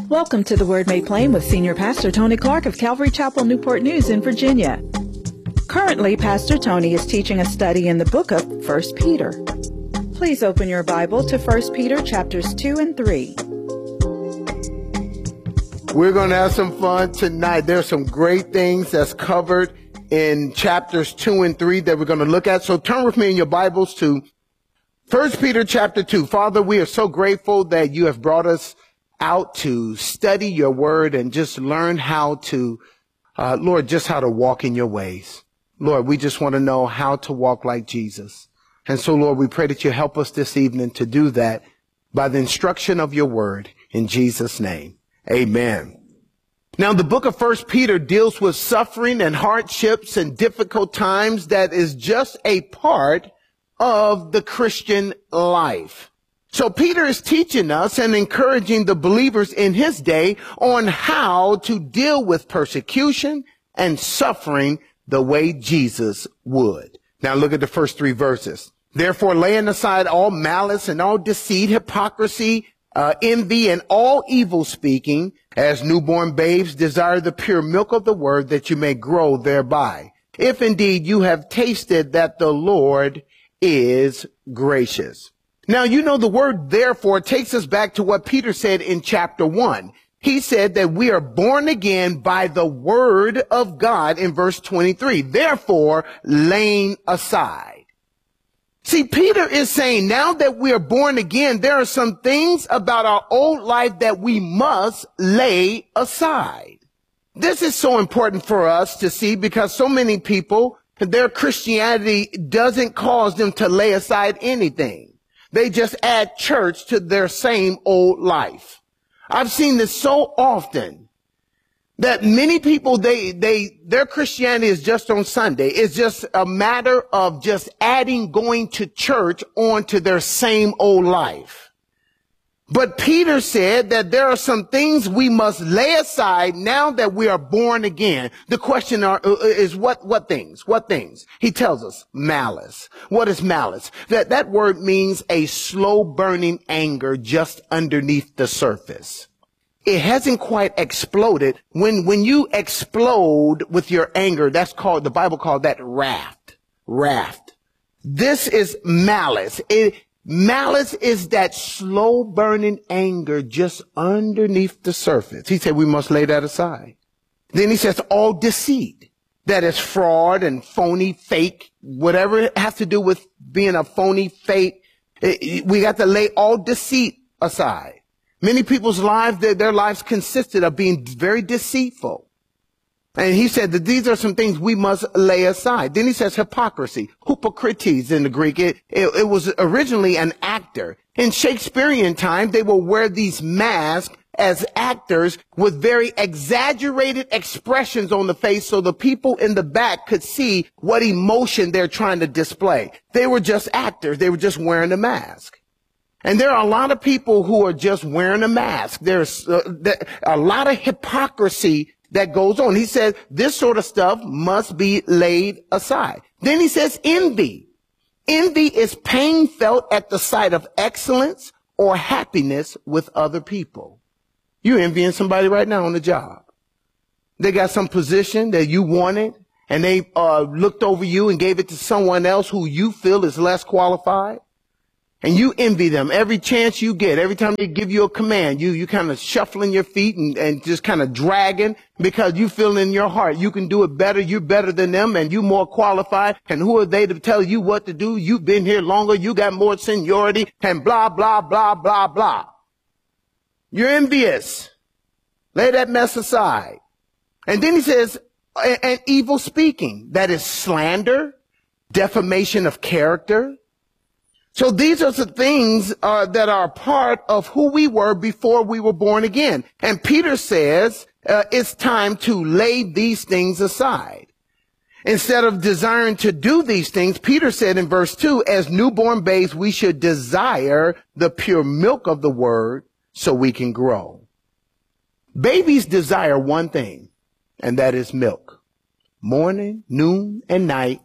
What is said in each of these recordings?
Welcome to The Word Made Plain with Senior Pastor Tony Clark of Calvary Chapel, Newport News in Virginia. Currently, Pastor Tony is teaching a study in the book of 1 Peter. Please open your Bible to 1 Peter chapters 2 and 3. We're going to have some fun tonight. There's some great things that's covered in chapters 2 and 3 that we're going to look at. So turn with me in your Bibles to 1 Peter chapter 2. Father, we are so grateful that you have brought us out to study your word and just learn how to, Lord, just how to walk in your ways. Lord, we just want to know how to walk like Jesus. And so, Lord, we pray that you help us this evening to do that by the instruction of your word in Jesus' name. Amen. Now, the book of 1 Peter deals with suffering and hardships and difficult times that is just a part of the Christian life. So Peter is teaching us and encouraging the believers in his day on how to deal with persecution and suffering the way Jesus would. Now look at the first 3 verses. Therefore, laying aside all malice and all deceit, hypocrisy, envy, and all evil speaking, as newborn babes desire the pure milk of the word that you may grow thereby. If indeed you have tasted that the Lord is gracious. Now, you know, the word therefore takes us back to what Peter said in chapter 1. He said that we are born again by the word of God in verse 23. Therefore, laying aside. See, Peter is saying now that we are born again, there are some things about our old life that we must lay aside. This is so important for us to see because so many people, their Christianity doesn't cause them to lay aside anything. They just add church to their same old life. I've seen this so often that many people, their Christianity is just on Sunday. It's just a matter of just adding going to church onto their same old life. But Peter said that there are some things we must lay aside now that we are born again. The question is what things? What things? He tells us malice. What is malice? That word means a slow burning anger just underneath the surface. It hasn't quite exploded. When you explode with your anger, that's called, the Bible called that wrath. Wrath. This is malice. Malice is that slow burning anger just underneath the surface. He said we must lay that aside. Then he says all deceit. That is fraud and phony, fake, whatever it has to do with being a phony, fake. We got to lay all deceit aside. Many people's lives, their lives consisted of being very deceitful. And he said that these are some things we must lay aside. Then he says hypocrisy, hypocrites in the Greek. It was originally an actor. In Shakespearean time, they will wear these masks as actors with very exaggerated expressions on the face so the people in the back could see what emotion they're trying to display. They were just actors. They were just wearing a mask. And there are a lot of people who are just wearing a mask. There's a lot of hypocrisy that goes on. He says this sort of stuff must be laid aside. Then he says envy. Envy is pain felt at the sight of excellence or happiness with other people. You're envying somebody right now on the job. They got some position that you wanted and they looked over you and gave it to someone else who you feel is less qualified. And you envy them every chance you get. Every time they give you a command, you kind of shuffling your feet and just kind of dragging because you feel in your heart you can do it better. You're better than them and you more qualified. And who are they to tell you what to do? You've been here longer. You got more seniority and blah, blah, blah, blah, blah. You're envious. Lay that mess aside. And then he says, and evil speaking. That is slander, defamation of character. So these are the things that are part of who we were before we were born again. And Peter says it's time to lay these things aside. Instead of desiring to do these things, Peter said in verse 2, as newborn babes, we should desire the pure milk of the word so we can grow. Babies desire one thing, and that is milk. Morning, noon, and night,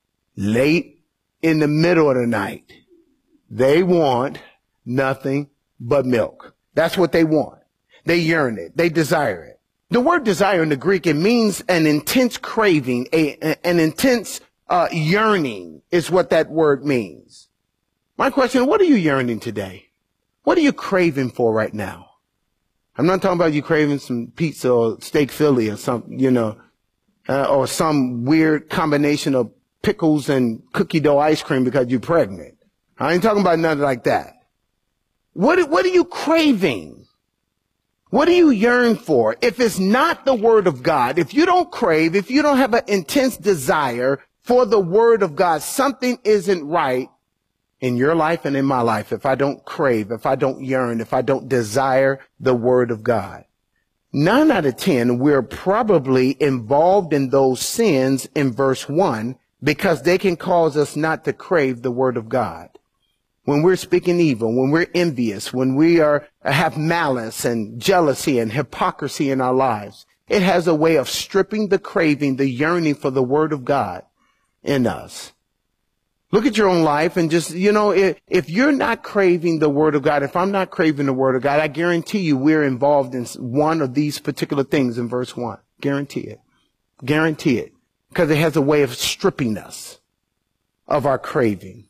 late in the middle of the night. They want nothing but milk. That's what they want. They yearn it. They desire it. The word desire in the Greek, it means an intense craving, an intense yearning is what that word means. My question, what are you yearning today? What are you craving for right now? I'm not talking about you craving some pizza or steak Philly or something, or some weird combination of pickles and cookie dough ice cream because you're pregnant. I ain't talking about nothing like that. What are you craving? What do you yearn for? If it's not the word of God, if you don't crave, if you don't have an intense desire for the word of God, something isn't right in your life and in my life. If I don't crave, if I don't yearn, if I don't desire the word of God. 9 out of 10, we're probably involved in those sins in verse 1 because they can cause us not to crave the word of God. When we're speaking evil, when we're envious, when we have malice and jealousy and hypocrisy in our lives, it has a way of stripping the craving, the yearning for the word of God in us. Look at your own life and just, if you're not craving the word of God, if I'm not craving the word of God, I guarantee you we're involved in one of these particular things in verse 1. Guarantee it. Guarantee it. Because it has a way of stripping us of our craving.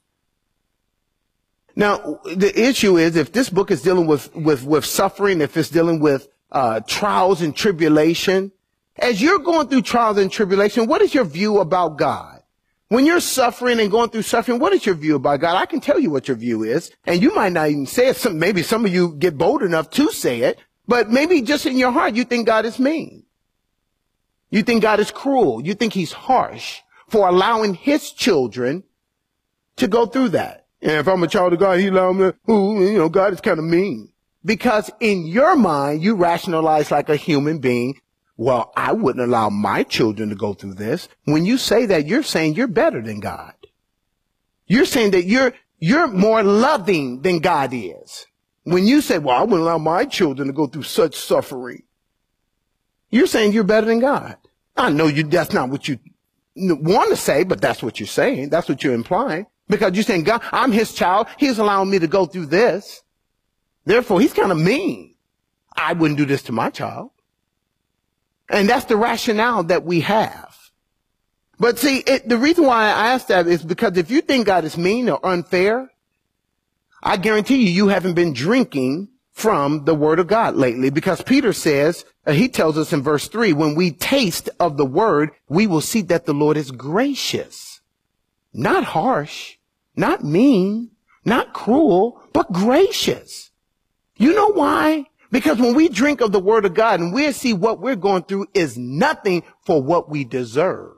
Now, the issue is if this book is dealing with suffering, if it's dealing with trials and tribulation, as you're going through trials and tribulation, what is your view about God? When you're suffering and going through suffering, what is your view about God? I can tell you what your view is, and you might not even say it. Maybe some of you get bold enough to say it, but maybe just in your heart you think God is mean. You think God is cruel. You think he's harsh for allowing his children to go through that. And if I'm a child of God, he allowed me, God is kind of mean. Because in your mind, you rationalize like a human being. Well, I wouldn't allow my children to go through this. When you say that, you're saying you're better than God. You're saying that you're more loving than God is. When you say, well, I wouldn't allow my children to go through such suffering. You're saying you're better than God. I know that's not what you want to say, but that's what you're saying. That's what you're implying. Because you're saying, God, I'm his child. He's allowing me to go through this. Therefore, he's kind of mean. I wouldn't do this to my child. And that's the rationale that we have. But see, the reason why I ask that is because if you think God is mean or unfair, I guarantee you haven't been drinking from the word of God lately. Because Peter says, he tells us in verse 3, when we taste of the word, we will see that the Lord is gracious, not harsh, not mean, not cruel, but gracious. You know why? Because when we drink of the word of God and we see what we're going through is nothing for what we deserve.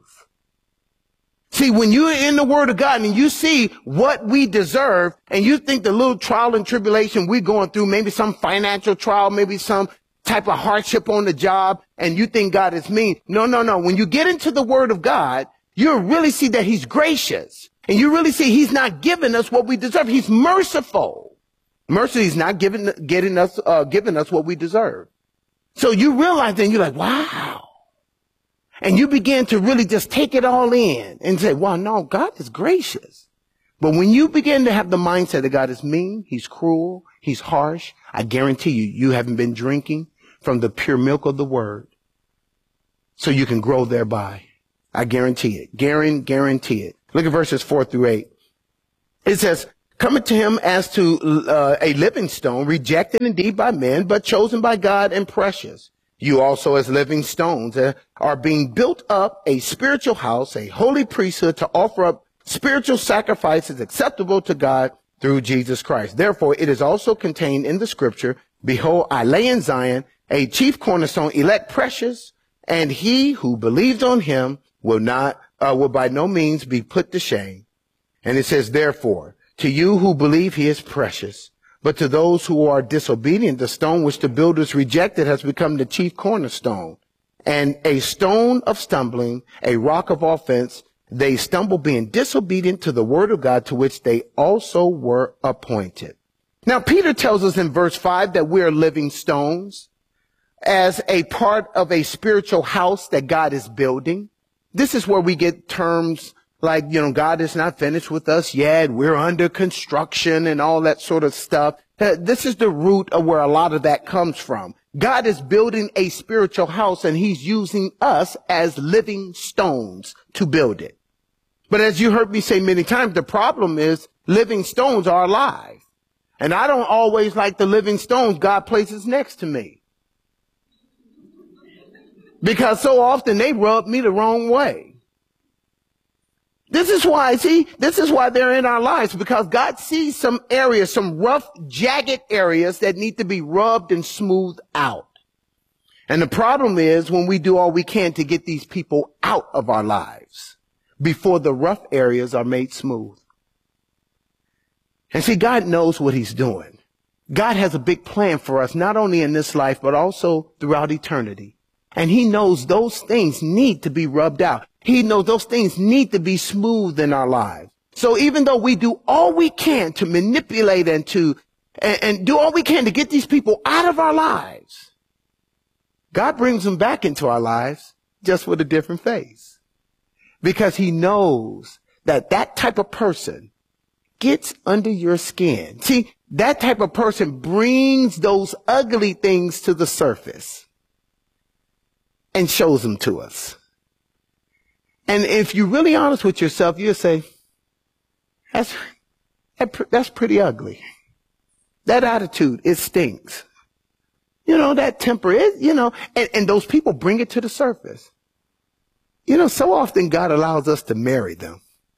See, when you're in the word of God and you see what we deserve and you think the little trial and tribulation we're going through, maybe some financial trial, maybe some type of hardship on the job, and you think God is mean. No. When you get into the word of God, you'll really see that he's gracious. And you really see he's not giving us what we deserve. He's merciful. Mercy is not giving us what we deserve. So you realize then you're like, wow. And you begin to really just take it all in and say, wow, no, God is gracious. But when you begin to have the mindset that God is mean, he's cruel, he's harsh, I guarantee you haven't been drinking from the pure milk of the word. So you can grow thereby. I guarantee it. Guarantee it. Look at verses 4 through 8. It says, coming to him as to a living stone, rejected indeed by men, but chosen by God and precious. You also as living stones are being built up a spiritual house, a holy priesthood to offer up spiritual sacrifices acceptable to God through Jesus Christ. Therefore, it is also contained in the scripture, behold, I lay in Zion a chief cornerstone, elect precious, and he who believes on him will by no means be put to shame. And it says, therefore, to you who believe he is precious, but to those who are disobedient, the stone which the builders rejected has become the chief cornerstone, and a stone of stumbling, a rock of offense. They stumble being disobedient to the word of God, to which they also were appointed. Now, Peter tells us in verse 5 that we're living stones as a part of a spiritual house that God is building. This is where we get terms Like, God is not finished with us yet. We're under construction and all that sort of stuff. This is the root of where a lot of that comes from. God is building a spiritual house, and he's using us as living stones to build it. But as you heard me say many times, the problem is living stones are alive. And I don't always like the living stones God places next to me. Because so often they rub me the wrong way. This is why they're in our lives, because God sees some areas, some rough, jagged areas that need to be rubbed and smoothed out. And the problem is when we do all we can to get these people out of our lives before the rough areas are made smooth. And see, God knows what he's doing. God has a big plan for us, not only in this life, but also throughout eternity. And he knows those things need to be rubbed out. He knows those things need to be smooth in our lives. So even though we do all we can to manipulate and do all we can to get these people out of our lives, God brings them back into our lives just with a different face. Because he knows that that type of person gets under your skin. See, that type of person brings those ugly things to the surface and shows them to us. And if you're really honest with yourself, you'll say, that's pretty ugly. That attitude, it stinks. That temper is, and those people bring it to the surface. So often God allows us to marry them.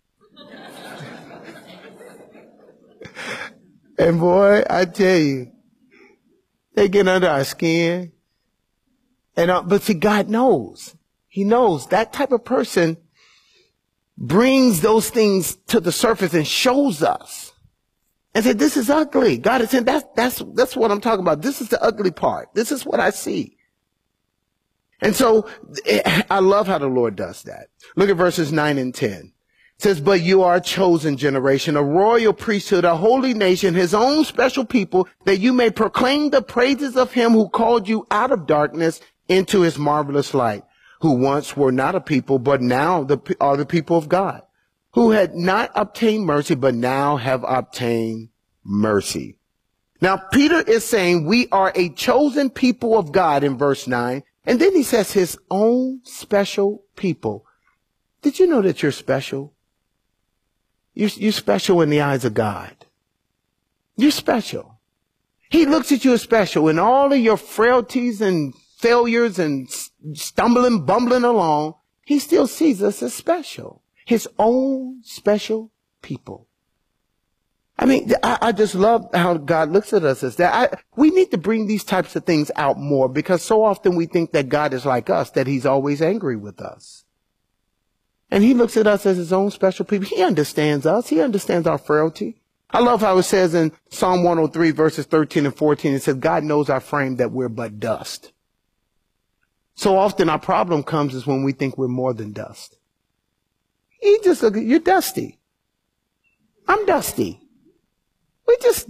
And boy, I tell you, they get under our skin. But see, God knows. He knows that type of person brings those things to the surface and shows us and said, this is ugly. God is saying, that's what I'm talking about. This is the ugly part. This is what I see. And so I love how the Lord does that. Look at verses 9 and 10. It says, but you are a chosen generation, a royal priesthood, a holy nation, his own special people, that you may proclaim the praises of him who called you out of darkness into his marvelous light, who once were not a people, but now are the people of God, who had not obtained mercy, but now have obtained mercy. Now, Peter is saying we are a chosen people of God in verse 9. And then he says his own special people. Did you know that you're special? You're special in the eyes of God. You're special. He looks at you as special in all of your frailties and failures and stumbling, bumbling along. He still sees us as special. His own special people. I mean, I just love how God looks at us as that. We need to bring these types of things out more, because so often we think that God is like us, that he's always angry with us. And he looks at us as his own special people. He understands us. He understands our frailty. I love how it says in Psalm 103 verses 13 and 14, it says, God knows our frame, that we're but dust. So often our problem comes is when we think we're more than dust. He just look at, you're dusty. I'm dusty. We just,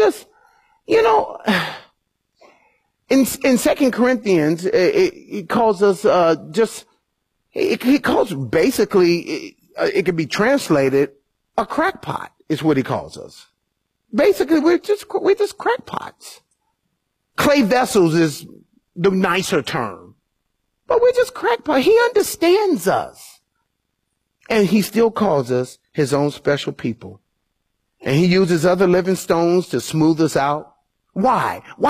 in 2 Corinthians, it calls us, he calls basically, it could be translated, a crackpot is what he calls us. Basically, we're just crackpots. Clay vessels is the nicer term, but we're just crackpots. He understands us. And he still calls us his own special people. And he uses other living stones to smooth us out. Why?